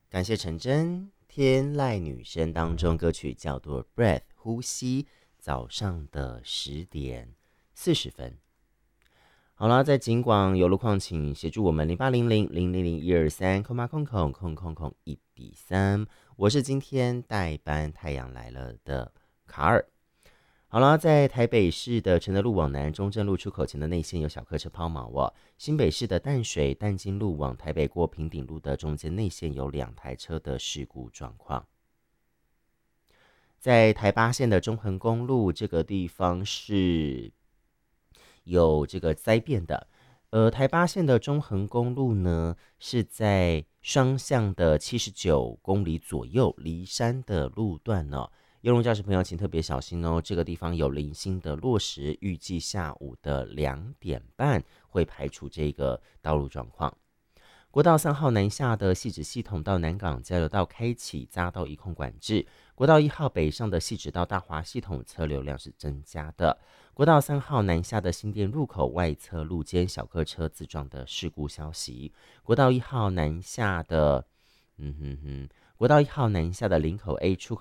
感谢陈真，天籁女声当中歌曲叫做《Breath》呼吸，早上的10点40分。好了，在景广有路况，请协助我们0800000123空1比3，我是今天代班太阳来了的卡尔。好了，在台北市的承德路往南中正路出口前的内线有小客车抛锚哦。新北市的淡水淡金路往台北过平顶路的中间内线有2台车的事故状况。在台八线的中横公路这个地方是有这个灾变的。台八线的中横公路呢，是在双向的79公里左右，离山的路段哦。右龙驾驶朋友请特别小心哦，这个地方有零星的落石，预计下午的2点半会排除这个道路状况。国道3号南下的汐止系统到南港交流道开启匝道一控管制，国道1号北上的汐止到大华系统车流量是增加的。国道3号南下的新店入口外侧路肩小客车自撞的事故消息，国道1号南下的林口 A 出